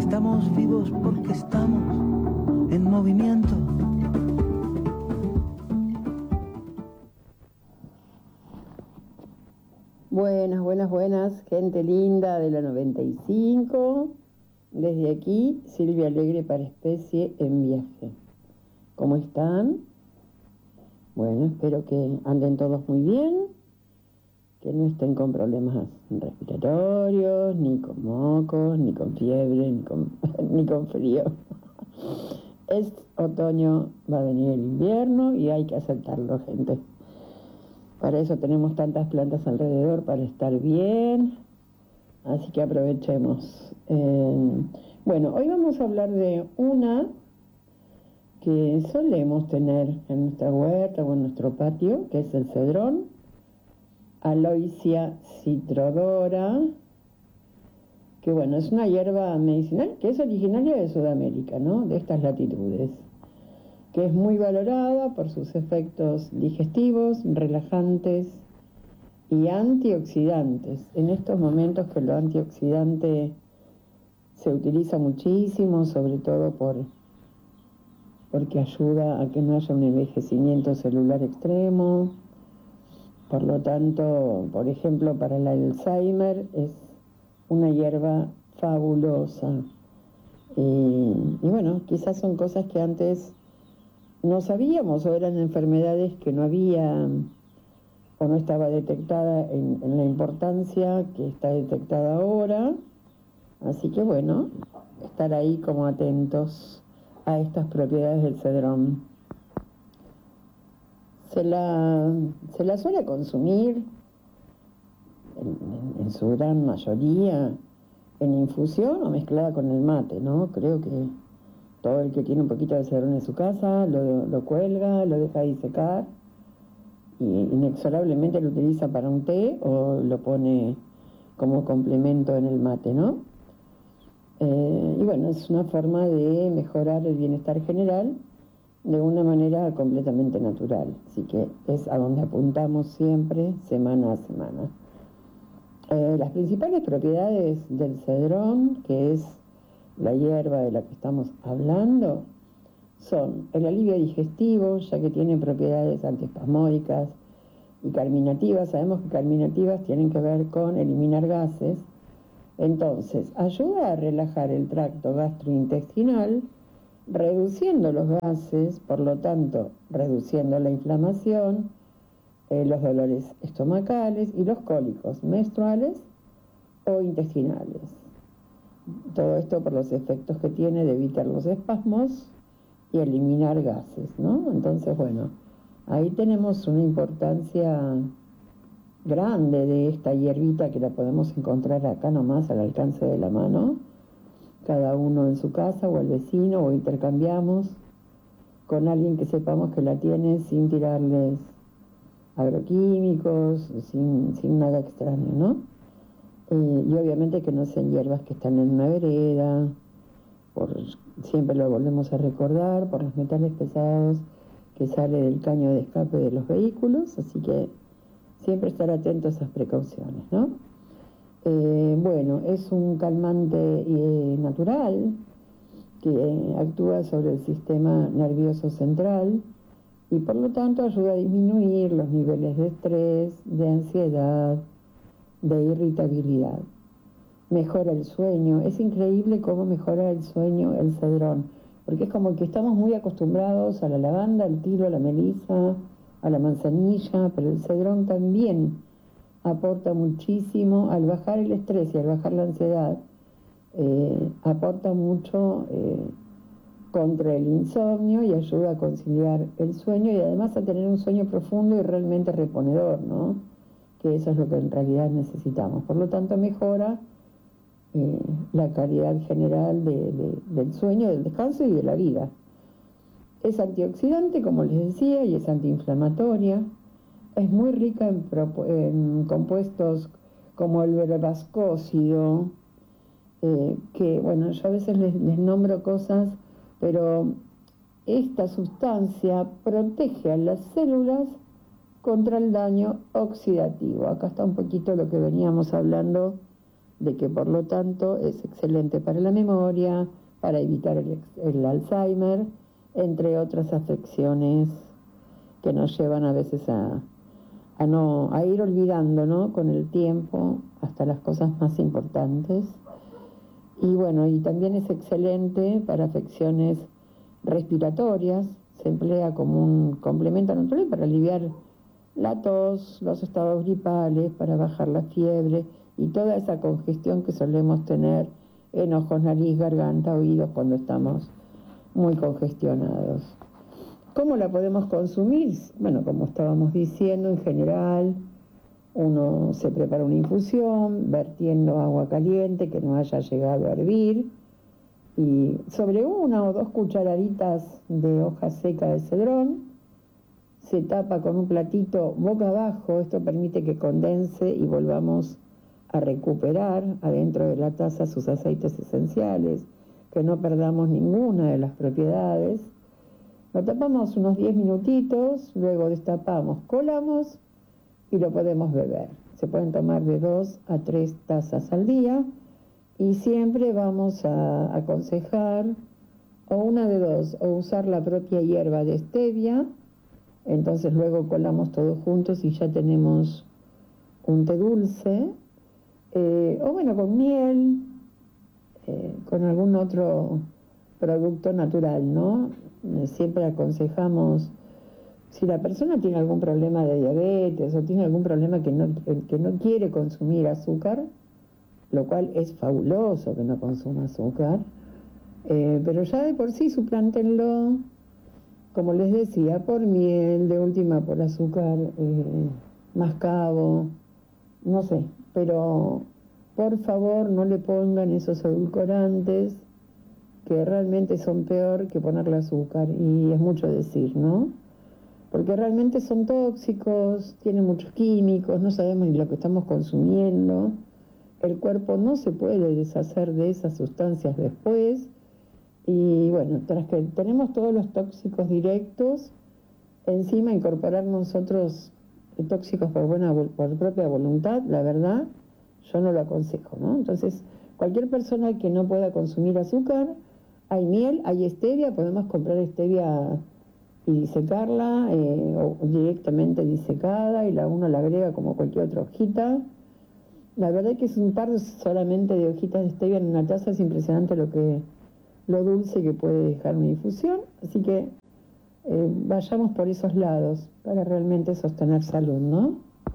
Estamos vivos porque estamos en movimiento. Buenas, buenas, buenas, gente linda de la 95. Desde aquí, Silvia Alegre para Especie en Viaje. ¿Cómo están? Bueno, espero que anden todos muy bien, que no estén con problemas respiratorios, ni con mocos, ni con fiebre, ni con frío. Es otoño, va a venir el invierno y hay que aceptarlo, gente. Para eso tenemos tantas plantas alrededor, para estar bien, así que aprovechemos. Bueno, hoy vamos a hablar de una que solemos tener en nuestra huerta o en nuestro patio, que es el cedrón, Aloysia citrodora, que bueno, es una hierba medicinal que es originaria de Sudamérica, ¿no? De estas latitudes, que es muy valorada por sus efectos digestivos, relajantes y antioxidantes. En estos momentos que lo antioxidante se utiliza muchísimo, sobre todo porque ayuda a que no haya un envejecimiento celular extremo. Por lo tanto, por ejemplo, para el Alzheimer es una hierba fabulosa. Y bueno, quizás son cosas que antes no sabíamos o eran enfermedades que no había o no estaba detectada en la importancia que está detectada ahora. Así que bueno, estar ahí como atentos a estas propiedades del cedrón. Se la suele consumir en su gran mayoría en infusión o mezclada con el mate, ¿no? Creo que todo el que tiene un poquito de cedrón en su casa lo cuelga, lo deja ahí secar y inexorablemente lo utiliza para un té o lo pone como complemento en el mate, ¿no? Y bueno, es una forma de mejorar el bienestar general de una manera completamente natural. Así que es a donde apuntamos siempre, semana a semana. Las principales propiedades del cedrón, que es la hierba de la que estamos hablando, son el alivio digestivo, ya que tiene propiedades antiespasmódicas y carminativas. Sabemos que carminativas tienen que ver con eliminar gases. Entonces, ayuda a relajar el tracto gastrointestinal, reduciendo los gases, por lo tanto, reduciendo la inflamación, los dolores estomacales y los cólicos menstruales o intestinales. Todo esto por los efectos que tiene de evitar los espasmos y eliminar gases, ¿no? Entonces, bueno, ahí tenemos una importancia grande de esta hierbita que la podemos encontrar acá nomás al alcance de la mano, cada uno en su casa o el vecino, o intercambiamos con alguien que sepamos que la tiene sin tirarles agroquímicos, sin nada extraño, ¿no? Y obviamente que no sean hierbas que están en una vereda, siempre lo volvemos a recordar, por los metales pesados que sale del caño de escape de los vehículos, así que siempre estar atentos a esas precauciones, ¿no? Bueno, es un calmante natural que actúa sobre el sistema nervioso central y por lo tanto ayuda a disminuir los niveles de estrés, de ansiedad, de irritabilidad. Mejora el sueño. Es increíble cómo mejora el sueño el cedrón, porque es como que estamos muy acostumbrados a la lavanda, al tilo, a la melisa, a la manzanilla, pero el cedrón también aporta muchísimo al bajar el estrés y al bajar la ansiedad. Aporta mucho contra el insomnio y ayuda a conciliar el sueño y además a tener un sueño profundo y realmente reponedor, ¿no? Que eso es lo que en realidad necesitamos. Por lo tanto, mejora la calidad general del sueño, del descanso y de la vida. Es antioxidante, como les decía, y es antiinflamatoria. Es muy rica en compuestos como el verbascócido, que bueno, yo a veces les nombro cosas, pero esta sustancia protege a las células contra el daño oxidativo. Acá está un poquito lo que veníamos hablando de que por lo tanto es excelente para la memoria, para evitar el Alzheimer, entre otras afecciones que nos llevan a veces a ir olvidando, ¿no? Con el tiempo hasta las cosas más importantes. Y bueno, y también es excelente para afecciones respiratorias, se emplea como un complemento natural para aliviar la tos, los estados gripales, para bajar la fiebre y toda esa congestión que solemos tener en ojos, nariz, garganta, oídos cuando estamos muy congestionados. ¿Cómo la podemos consumir? Bueno, como estábamos diciendo, en general uno se prepara una infusión vertiendo agua caliente que no haya llegado a hervir y sobre 1 o 2 cucharaditas de hoja seca de cedrón se tapa con un platito boca abajo. Esto permite que condense y volvamos a recuperar adentro de la taza sus aceites esenciales, que no perdamos ninguna de las propiedades. Lo tapamos unos 10 minutitos, luego destapamos, colamos y lo podemos beber. Se pueden tomar de 2 a 3 tazas al día y siempre vamos a aconsejar o una de dos, o usar la propia hierba de stevia, entonces luego colamos todos juntos y ya tenemos un té dulce, o bueno, con miel, con algún otro producto natural, ¿no? Siempre aconsejamos, si la persona tiene algún problema de diabetes o tiene algún problema que no quiere consumir azúcar, lo cual es fabuloso que no consuma azúcar, pero ya de por sí suplántenlo, como les decía, por miel, de última por azúcar mascabo, no sé, pero por favor no le pongan esos edulcorantes que realmente son peor que ponerle azúcar, y es mucho decir, ¿no? Porque realmente son tóxicos, tienen muchos químicos, no sabemos ni lo que estamos consumiendo, el cuerpo no se puede deshacer de esas sustancias después, y bueno, tras que tenemos todos los tóxicos directos, encima incorporar nosotros tóxicos por propia voluntad, la verdad, yo no lo aconsejo, ¿no? Entonces, cualquier persona que no pueda consumir azúcar, hay miel, hay stevia, podemos comprar stevia y disecarla, o directamente disecada, y uno la agrega como cualquier otra hojita. La verdad que es un par solamente de hojitas de stevia en una taza, es impresionante lo dulce que puede dejar una infusión, así que vayamos por esos lados para realmente sostener salud, ¿no?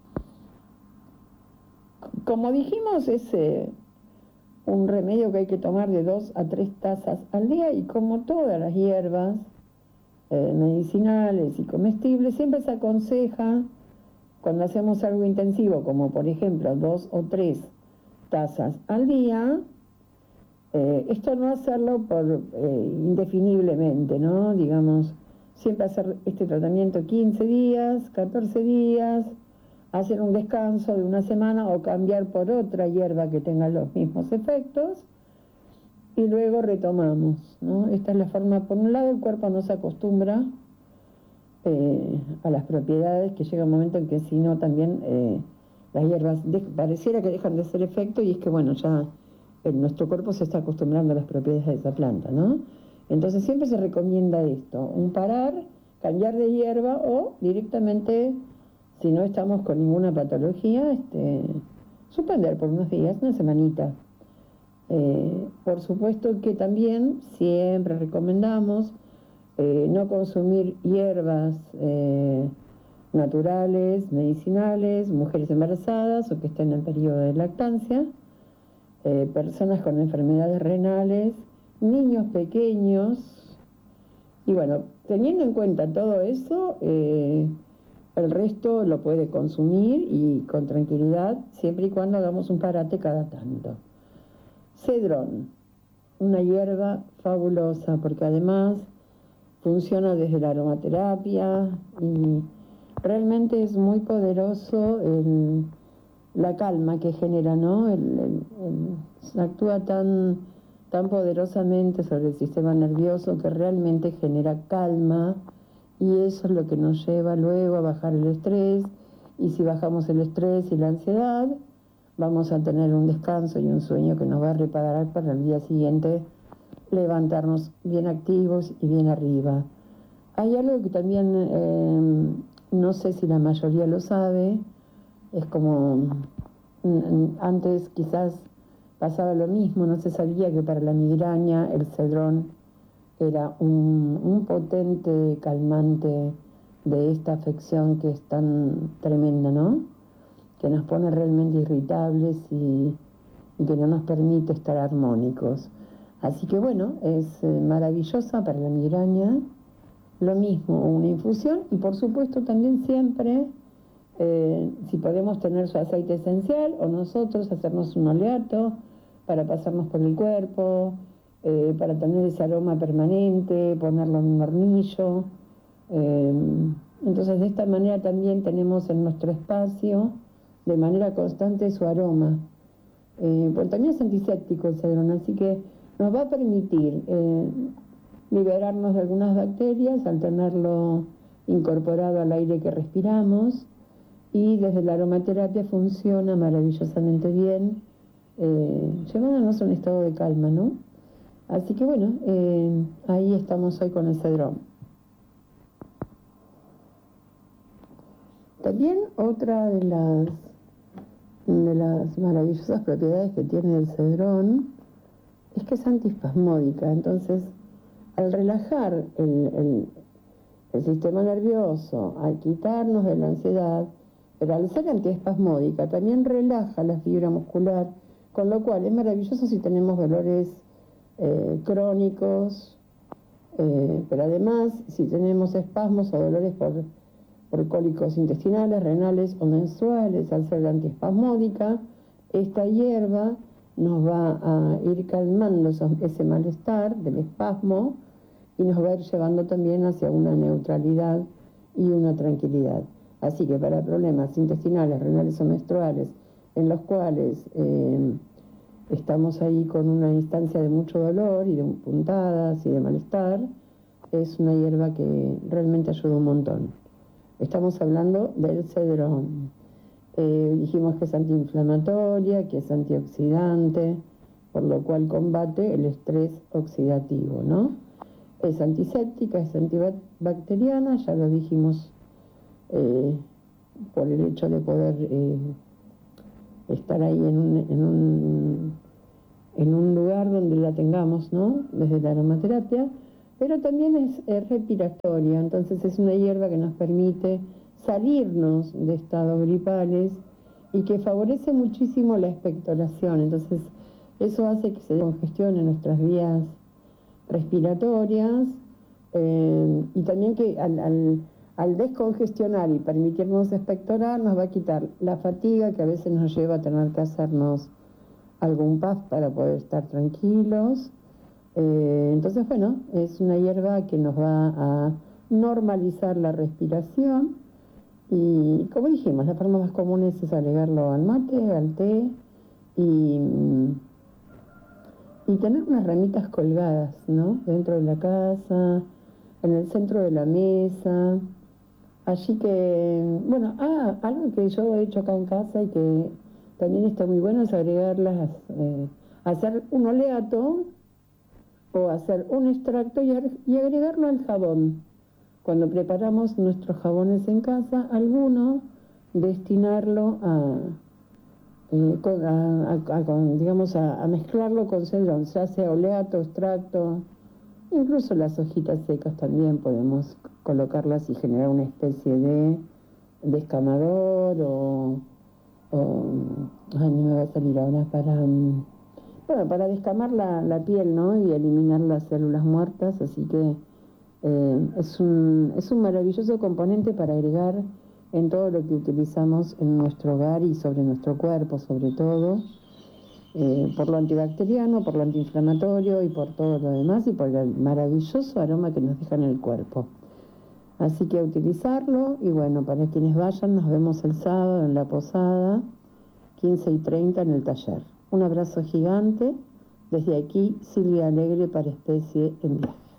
Como dijimos, es un remedio que hay que tomar de 2 a 3 tazas al día, y como todas las hierbas medicinales y comestibles, siempre se aconseja, cuando hacemos algo intensivo, como por ejemplo 2 o 3 tazas al día, esto no hacerlo por indefiniblemente, ¿no? Digamos, siempre hacer este tratamiento 15 días, 14 días, hacer un descanso de una semana o cambiar por otra hierba que tenga los mismos efectos y luego retomamos, ¿no? Esta es la forma. Por un lado, el cuerpo no se acostumbra a las propiedades, que llega un momento en que si no también las hierbas pareciera que dejan de hacer efecto, y es que bueno, ya nuestro cuerpo se está acostumbrando a las propiedades de esa planta, ¿no? Entonces siempre se recomienda esto, un parar, cambiar de hierba, o directamente, si no estamos con ninguna patología, suspender por unos días, una semanita. Por supuesto que también siempre recomendamos no consumir hierbas naturales, medicinales, mujeres embarazadas o que estén en periodo de lactancia, personas con enfermedades renales, niños pequeños. Y bueno, teniendo en cuenta todo eso, el resto lo puede consumir y con tranquilidad, siempre y cuando hagamos un parate cada tanto. Cedrón, una hierba fabulosa, porque además funciona desde la aromaterapia y realmente es muy poderoso la calma que genera, ¿no? Actúa tan poderosamente sobre el sistema nervioso que realmente genera calma, y eso es lo que nos lleva luego a bajar el estrés, y si bajamos el estrés y la ansiedad, vamos a tener un descanso y un sueño que nos va a reparar para el día siguiente levantarnos bien activos y bien arriba. Hay algo que también no sé si la mayoría lo sabe, es como antes quizás pasaba lo mismo, no se sabía que para la migraña el cedrón era un potente calmante de esta afección que es tan tremenda, ¿no? Que nos pone realmente irritables y que no nos permite estar armónicos. Así que bueno, es maravillosa para la migraña, lo mismo, una infusión y por supuesto también siempre, si podemos tener su aceite esencial o nosotros hacernos un oleato para pasarnos por el cuerpo, para tener ese aroma permanente, ponerlo en un hornillo. Entonces de esta manera también tenemos en nuestro espacio de manera constante su aroma. Porque también es antiséptico el cedrón, así que nos va a permitir liberarnos de algunas bacterias al tenerlo incorporado al aire que respiramos, y desde la aromaterapia funciona maravillosamente bien, llevándonos a un estado de calma, ¿no? Así que bueno, ahí estamos hoy con el cedrón. También otra de las maravillosas propiedades que tiene el cedrón es que es antiespasmódica. Entonces, al relajar el sistema nervioso, al quitarnos de la ansiedad, pero al ser antiespasmódica también relaja la fibra muscular, con lo cual es maravilloso si tenemos dolores crónicos, pero además si tenemos espasmos o dolores por cólicos intestinales, renales o menstruales, al ser antiespasmódica, esta hierba nos va a ir calmando ese malestar del espasmo y nos va a ir llevando también hacia una neutralidad y una tranquilidad. Así que para problemas intestinales, renales o menstruales, en los cuales estamos ahí con una instancia de mucho dolor y de puntadas y de malestar, es una hierba que realmente ayuda un montón. Estamos hablando del cedrón. Dijimos que es antiinflamatoria, que es antioxidante, por lo cual combate el estrés oxidativo, ¿no? Es antiséptica, es antibacteriana, ya lo dijimos, por el hecho de poder estar ahí en un lugar donde la tengamos, ¿no? Desde la aromaterapia, pero también es respiratoria, entonces es una hierba que nos permite salirnos de estados gripales y que favorece muchísimo la expectoración. Entonces eso hace que se descongestionen nuestras vías respiratorias, y también que al descongestionar y permitirnos expectorar nos va a quitar la fatiga que a veces nos lleva a tener que hacernos algún puff para poder estar tranquilos. Entonces bueno, es una hierba que nos va a normalizar la respiración y, como dijimos, la forma más común es agregarlo al mate, al té y tener unas ramitas colgadas, ¿no? Dentro de la casa, en el centro de la mesa. Allí que, bueno, algo que yo he hecho acá en casa y que también está muy bueno es agregarlas, hacer un oleato o hacer un extracto y agregarlo al jabón. Cuando preparamos nuestros jabones en casa, alguno destinarlo a mezclarlo con cedrón, ya sea oleato, extracto, incluso las hojitas secas también podemos colocarlas y generar una especie de descamador no me va a salir ahora para descamar la piel, ¿no? Y eliminar las células muertas, así que es un maravilloso componente para agregar en todo lo que utilizamos en nuestro hogar y sobre nuestro cuerpo, sobre todo, por lo antibacteriano, por lo antiinflamatorio y por todo lo demás y por el maravilloso aroma que nos deja en el cuerpo. Así que a utilizarlo y bueno, para quienes vayan, nos vemos el sábado en la posada, 15:30 en el taller. Un abrazo gigante. Desde aquí, Silvia Alegre para Especie en Viaje.